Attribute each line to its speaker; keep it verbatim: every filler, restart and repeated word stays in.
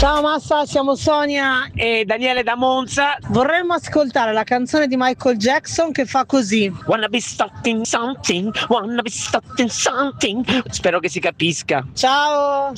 Speaker 1: Ciao Massa, siamo Sonia
Speaker 2: e Daniele da Monza.
Speaker 1: Vorremmo ascoltare la canzone di Michael Jackson che fa così.
Speaker 2: Wanna be starting something, wanna be starting something. Spero che si capisca.
Speaker 1: Ciao!